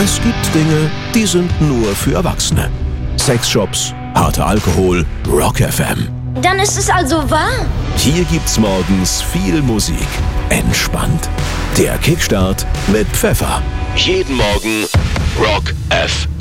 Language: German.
Es gibt Dinge, die sind nur für Erwachsene. Sexshops, harter Alkohol, Rock FM. Dann ist es also wahr? Hier gibt's morgens viel Musik. Entspannt. Der Kickstart mit Pfeffer. Jeden Morgen Rock FM.